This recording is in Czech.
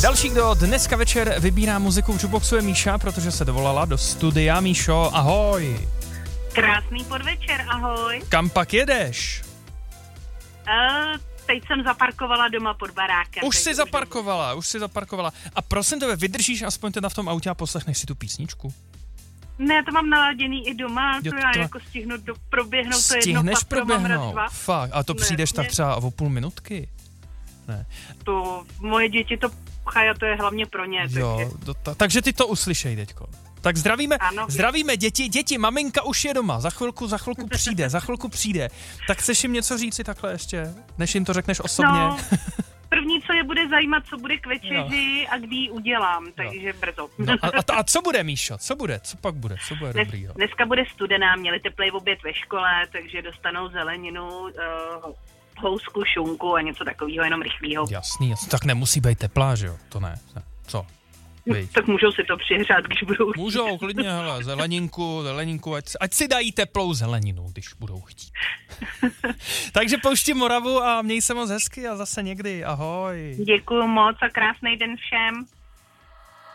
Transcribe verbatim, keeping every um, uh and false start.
Další, kdo dneska večer vybírá muziku v Jukeboxu, je Míša, protože se dovolala do studia. Míšo, ahoj. Krásný podvečer, ahoj. Kam pak jedeš? Uh, teď jsem zaparkovala doma pod barákem. Už jsi zaparkovala, už jsi zaparkovala. A prosím tebe, vydržíš aspoň teda v tom autě a poslechneš si tu písničku? Ne, já to mám naladěný i doma, Jo, to já to... jako stihnu do, proběhnout to jedno Stihneš patro, proběhnout, mám fakt. A to ne, přijdeš tak ne. třeba o půl minutky? Ne. To moje děti to pchají a to je hlavně pro ně. Jo, takže... do ta, takže ty to uslyšej teďko. Tak zdravíme, Ano. zdravíme děti, děti, maminka už je doma, za chvilku, za chvilku přijde, za chvilku přijde. Tak chceš jim něco říci takhle ještě, než jim to řekneš osobně? No, první, co je bude zajímat, co bude k večeři a kdy ji udělám, takže jo. brzo. No, a, a, a co bude, Míšo, co bude, co pak bude, co bude Dnes, dobrýho? Dneska bude studená, měli teplej oběd ve škole, takže dostanou zeleninu, uh, housku, šunku a něco takového, jenom rychlýho. Jasný, jasný, tak nemusí být teplá, že jo, to ne, ne. Co? Víš. Tak můžou si to přihřát, když budou chtít. Můžou, klidně, hele, zeleninku, zeleninku, ať, ať si dají teplou zeleninu, když budou chtít. Takže poušti Moravu a měj se moc hezky a zase někdy, ahoj. Děkuju moc a krásný den všem.